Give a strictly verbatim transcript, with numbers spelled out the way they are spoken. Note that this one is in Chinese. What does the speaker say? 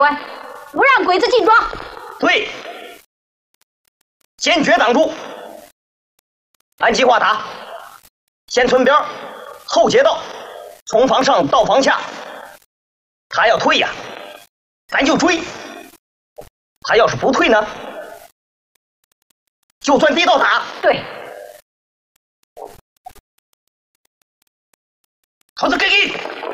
喂，不让鬼子进庄。 对，坚决挡住。按计划打，先村边，后街道，从房上到房下。他要退呀，咱就追；他要是不退呢，就钻地道打。 对。 好的，给你。